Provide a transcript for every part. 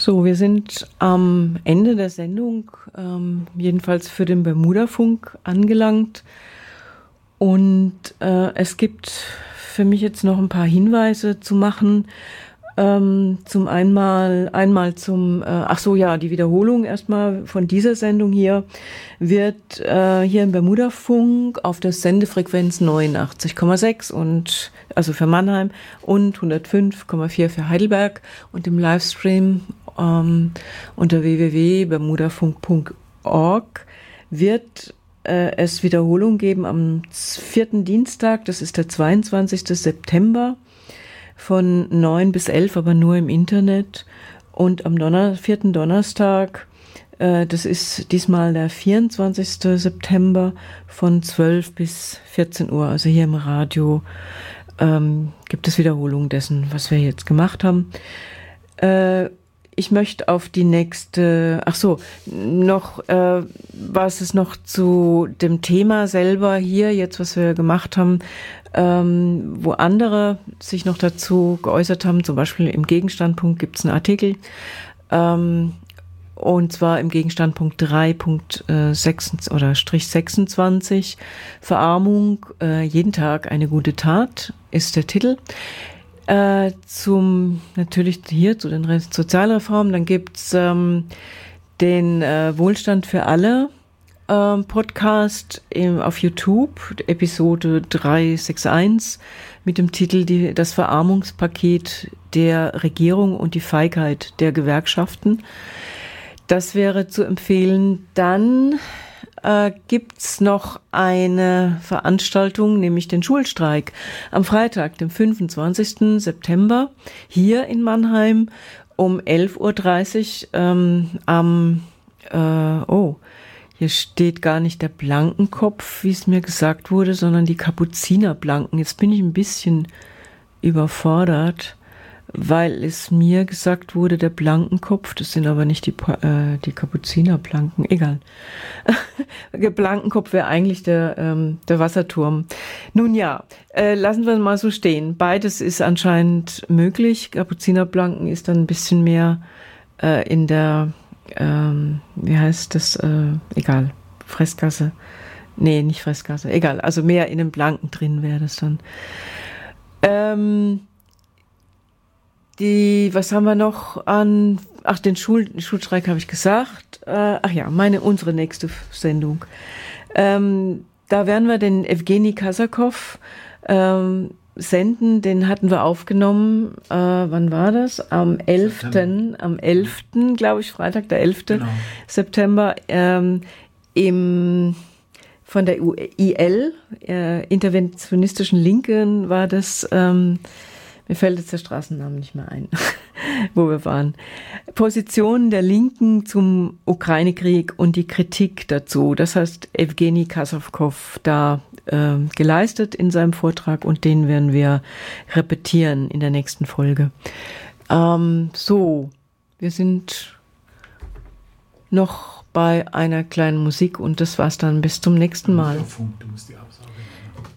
So, wir sind am Ende der Sendung, jedenfalls für den Bermuda-Funk angelangt. Und es gibt für mich jetzt noch ein paar Hinweise zu machen. Zum einmal zum, die Wiederholung erstmal von dieser Sendung hier wird hier im Bermuda-Funk auf der Sendefrequenz 89,6 und also für Mannheim und 105,4 für Heidelberg und im Livestream unter www.bermudafunk.org wird es Wiederholung geben am 4. Dienstag, das ist der 22. September von 9 bis 11, aber nur im Internet. Und am 4. Donnerstag, das ist diesmal der 24. September von 12 bis 14 Uhr, also hier im Radio, gibt es Wiederholung dessen, was wir jetzt gemacht haben. Ich möchte auf die nächste, was ist noch zu dem Thema selber hier, jetzt was wir gemacht haben, wo andere sich noch dazu geäußert haben, zum Beispiel im Gegenstandpunkt gibt es einen Artikel, und zwar im Gegenstandpunkt 3.26 Verarmung, jeden Tag eine gute Tat, ist der Titel. Natürlich hier zu den Sozialreformen, dann gibt's den Wohlstand für alle Podcast auf YouTube, Episode 361 mit dem Titel das Verarmungspaket der Regierung und die Feigheit der Gewerkschaften. Das wäre zu empfehlen. Dann gibt's noch eine Veranstaltung, nämlich den Schulstreik am Freitag, dem 25. September, hier in Mannheim um 11.30 Uhr hier steht gar nicht der Blankenkopf, wie es mir gesagt wurde, sondern die Kapuzinerblanken. Jetzt bin ich ein bisschen überfordert, weil es mir gesagt wurde, der Blankenkopf, das sind aber nicht die Kapuzinerblanken, egal. Der Blankenkopf wäre eigentlich der Wasserturm. Nun ja, lassen wir mal so stehen. Beides ist anscheinend möglich. Kapuzinerblanken ist dann ein bisschen mehr in der wie heißt das, egal, Fressgasse, nee, nicht Fressgasse, egal, also mehr in dem Blanken drin wäre das dann. Was haben wir noch an, den Schulstreik habe ich gesagt, unsere nächste Sendung. Da werden wir den Evgeny Kasakow senden, den hatten wir aufgenommen, wann war das? Am 11., glaube ich, Freitag, der 11. Genau. September, von der IL, interventionistischen Linken war das, mir fällt jetzt der Straßennamen nicht mehr ein, wo wir waren. Positionen der Linken zum Ukraine-Krieg und die Kritik dazu. Das heißt, Evgeny Kasakow da geleistet in seinem Vortrag und den werden wir repetieren in der nächsten Folge. Wir sind noch bei einer kleinen Musik und das war's dann. Bis zum nächsten Mal. Du musst die Absage machen.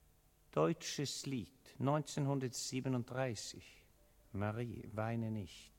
Deutsches Lied 1937. Marie, weine nicht.